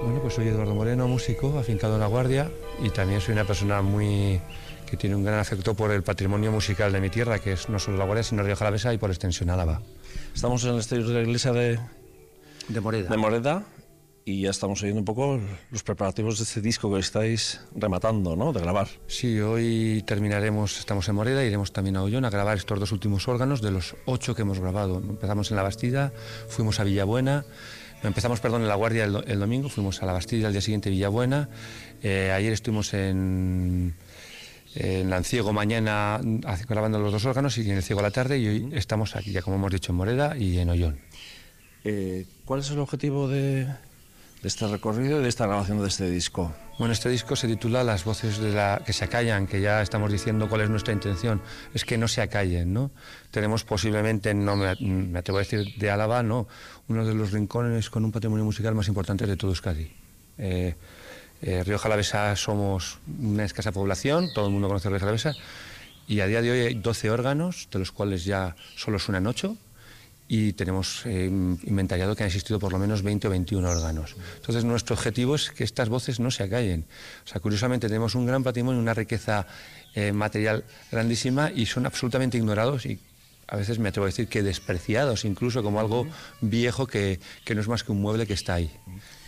Bueno, pues soy Eduardo Moreno, músico, afincado en La Guardia, y también soy una persona que tiene un gran afecto por el patrimonio musical de mi tierra, que es no solo La Guardia, sino Rioja Alavesa y por extensión Álava. Estamos en el exterior de la iglesia de Moreda. Moreda y ya estamos oyendo un poco los preparativos de este disco que estáis rematando, ¿no?, de grabar. Sí, hoy terminaremos, estamos en Moreda, iremos también a Ollón a grabar estos 2 últimos órganos de los 8 que hemos grabado. Empezamos en La Bastida, fuimos a Villabuena. Empezamos, en La Guardia el domingo, fuimos a La Bastida, al día siguiente Villabuena. Ayer estuvimos en Lanciego mañana grabando los 2 órganos y en el Ciego a la tarde, y hoy estamos aquí, ya como hemos dicho, en Moreda y en Ollón. ¿Cuál es el objetivo de este recorrido y de esta grabación de este disco? Bueno, este disco se titula Las voces que se acallan, que ya estamos diciendo cuál es nuestra intención, es que no se acallen, ¿no? Tenemos posiblemente, no me atrevo a decir de Álava, no, uno de los rincones con un patrimonio musical más importante de todo Euskadi. Rioja Alavesa somos una escasa población, todo el mundo conoce Rioja Alavesa, y a día de hoy hay 12 órganos, de los cuales ya solo suenan 8, y tenemos inventariado que han existido por lo menos 20 o 21 órganos. Entonces nuestro objetivo es que estas voces no se acallen. O sea, curiosamente tenemos un gran patrimonio, una riqueza material grandísima, y son absolutamente ignorados y a veces me atrevo a decir que despreciados, incluso como algo viejo que no es más que un mueble que está ahí.